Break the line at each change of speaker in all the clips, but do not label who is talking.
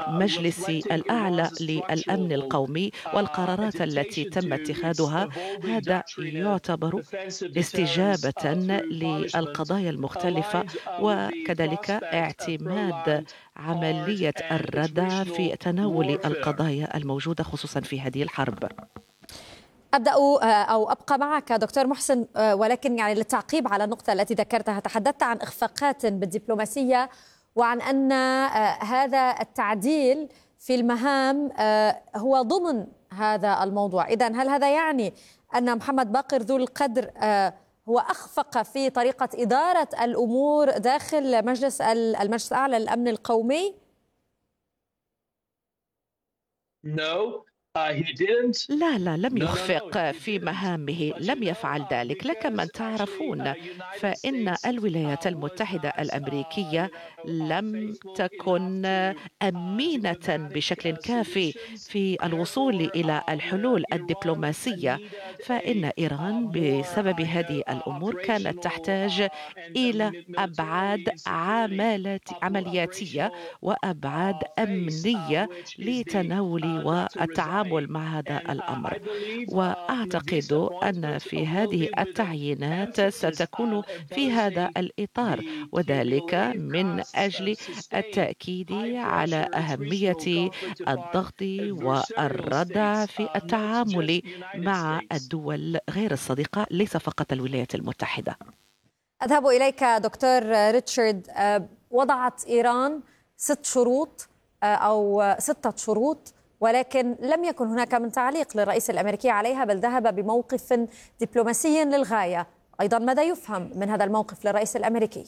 المجلس الأعلى للأمن القومي والقرارات التي تم اتخاذها. هذا يعتبر استجابة للقضايا المختلفة، وكذلك اعتماد عملية الردع في تناول القضايا الموجودة خصوصا في هذه الحرب.
أبدأ أو أبقى معك دكتور محسن، ولكن يعني للتعقيب على النقطة التي ذكرتها، تحدثت عن إخفاقات بالدبلوماسية وعن أن هذا التعديل في المهام هو ضمن هذا الموضوع. إذن هل هذا يعني أن محمد باقر ذو القدر هو أخفق في طريقة إدارة الأمور داخل المجلس الأعلى للأمن القومي؟
لا لا، لم يخفق في مهامه، لم يفعل ذلك. لكن من تعرفون فإن الولايات المتحدة الأمريكية لم تكن أمينة بشكل كافي في الوصول إلى الحلول الدبلوماسية، فإن إيران بسبب هذه الأمور كانت تحتاج إلى أبعاد عملياتية وأبعاد أمنية لتناول والتعامل مع هذا الأمر. وأعتقد أن في هذه التعيينات ستكون في هذا الإطار، وذلك من أجل التأكيد على أهمية الضغط والردع في التعامل مع الدول غير الصديقة، ليس فقط الولايات المتحدة.
أذهب إليك دكتور ريتشارد. وضعت إيران 6 شروط أو 6 شروط، ولكن لم يكن هناك من تعليق للرئيس الأمريكي عليها، بل ذهب بموقف دبلوماسي للغاية. أيضا ماذا يفهم من هذا الموقف للرئيس الأمريكي؟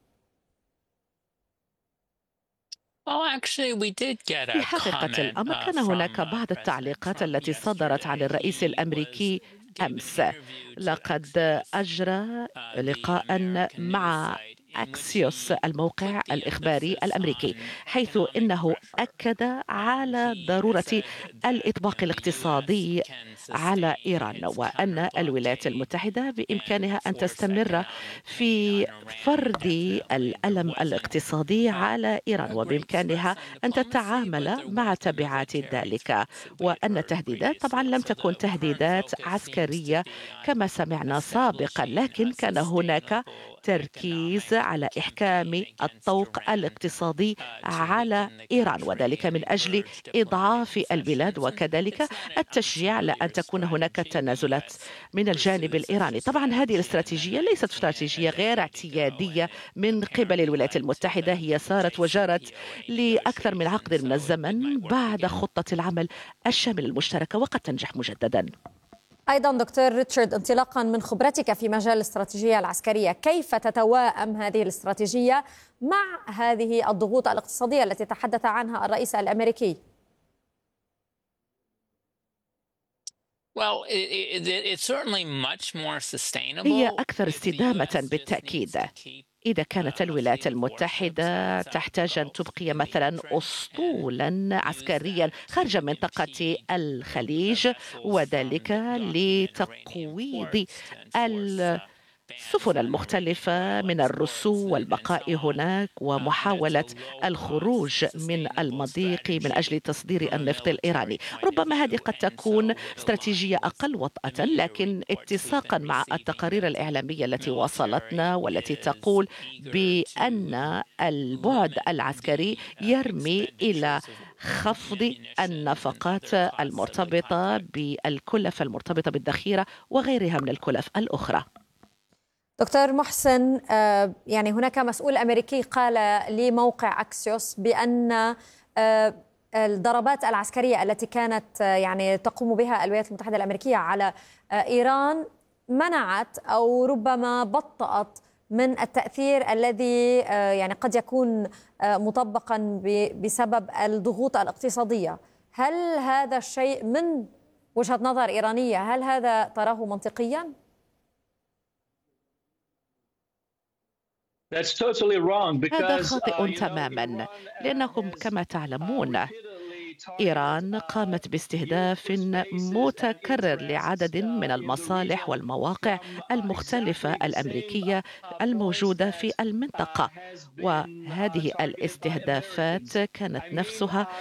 في حقيقة الأمر كان هناك بعض التعليقات التي صدرت عن الرئيس الأمريكي أمس. لقد أجرى لقاء مع أكسيوس الموقع الإخباري الأمريكي، حيث إنه أكد على ضرورة الإطباق الاقتصادي على إيران، وأن الولايات المتحدة بإمكانها أن تستمر في فرض الألم الاقتصادي على إيران، وبإمكانها أن تتعامل مع تبعات ذلك، وأن التهديدات طبعا لم تكن تهديدات عسكرية كما سمعنا سابقا، لكن كان هناك تركيز على إحكام الطوق الاقتصادي على إيران، وذلك من أجل إضعاف البلاد، وكذلك التشجيع على أن تكون هناك تنازلات من الجانب الإيراني. طبعا هذه الاستراتيجية ليست استراتيجية غير اعتيادية من قبل الولايات المتحدة، هي سارت وجرت لأكثر من عقد من الزمن بعد خطة العمل الشاملة المشتركة، وقد تنجح مجددا.
أيضا دكتور ريتشارد، انطلاقا من خبرتك في مجال الاستراتيجية العسكرية، كيف تتواءم هذه الاستراتيجية مع هذه الضغوط الاقتصادية التي تحدث عنها الرئيس الأمريكي؟
هي أكثر استدامة بالتأكيد. إذا كانت الولايات المتحدة تحتاج أن تبقي مثلا أسطولا عسكريا خارج منطقة الخليج، وذلك لتقويض السفن المختلفة من الرسو والبقاء هناك ومحاولة الخروج من المضيق من أجل تصدير النفط الإيراني. ربما هذه قد تكون استراتيجية أقل وطأة، لكن اتساقا مع التقارير الإعلامية التي وصلتنا والتي تقول بأن البعد العسكري يرمي إلى خفض النفقات المرتبطة بالكلف المرتبطة بالذخيرة وغيرها من الكلف الأخرى.
دكتور محسن، يعني هناك مسؤول أمريكي قال لموقع أكسيوس بأن الضربات العسكرية التي كانت يعني تقوم بها الولايات المتحدة الأمريكية على إيران منعت أو ربما بطأت من التأثير الذي يعني قد يكون مطبقا بسبب الضغوط الاقتصادية. هل هذا الشيء من وجهة نظر إيرانية، هل هذا تراه منطقيا؟
هذا خاطئ تماما، لأنكم كما تعلمون إيران قامت باستهداف متكرر لعدد من المصالح والمواقع المختلفة الأمريكية الموجودة في المنطقة، وهذه الاستهدافات كانت نفسها